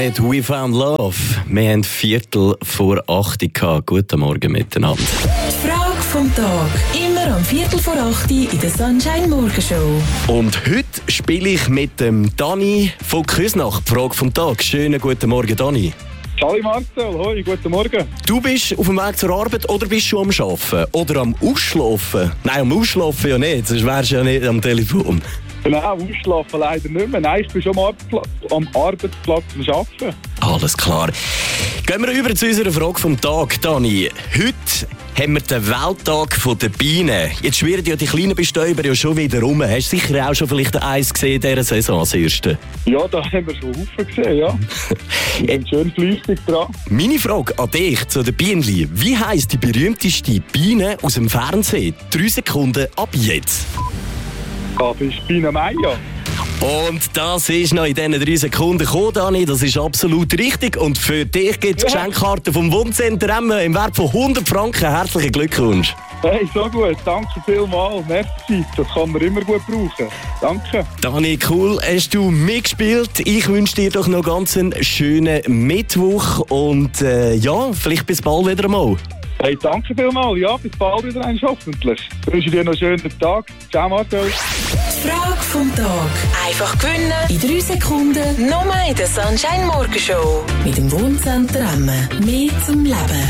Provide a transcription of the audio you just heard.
mit «We Found Love». Wir haben 7:45 gehabt. Guten Morgen miteinander. Die Frage vom Tag. Immer am 7:45 in der Sunshine Morgenshow. Und heute spiele ich mit dem Dani von Küsnacht. Die Frage vom Tag. Schönen guten Morgen, Dani. Hallo Marcel, hoi, guten Morgen. Du bist auf dem Weg zur Arbeit oder bist du am Arbeiten? Oder am Ausschlafen? Nein, am Ausschlafen ja nicht, sonst wärst du ja nicht am Telefon. Genau, ausschlafen leider nicht mehr. Nein, ich bin schon am Arbeitsplatz am Arbeiten. Alles klar. Gehen wir über zu unserer Frage vom Tag, Dani. Heute haben wir den Welttag der Bienen. Jetzt schwirren ja die kleinen Bestäuber ja schon wieder rum. Hast du sicher auch schon vielleicht eins gesehen in dieser Saison, das erste? Ja, da haben wir schon Haufen gesehen, ja. Ich bin schön fleissig dran. Meine Frage an dich zu den Bienenli. Wie heisst die berühmteste Biene aus dem Fernsehen? 3 Sekunden ab jetzt. Das ist Biene Meier. Und das ist noch in diesen 3 Sekunden gekommen, Dani. Das ist absolut richtig. Und für dich gibt es Geschenkkarten vom Wohncenter Emme im Wert von 100 Franken. Herzlichen Glückwunsch. Hey, so gut. Danke vielmals. Merci. Das kann man immer gut brauchen. Danke. Dani, cool, hast du mitgespielt. Ich wünsche dir doch noch ganz einen schönen Mittwoch. Und ja, vielleicht bis bald wieder einmal. Hey, danke vielmals. Ja, bis bald wieder hoffentlich. Ich wünsche dir noch einen schönen Tag. Ciao, Marcel. Die Frage vom Tag. Einfach gewinnen in 3 Sekunden. Nur in der Sunshine Morgenshow. Mit dem Wohncenter Emme. Mehr zum Leben.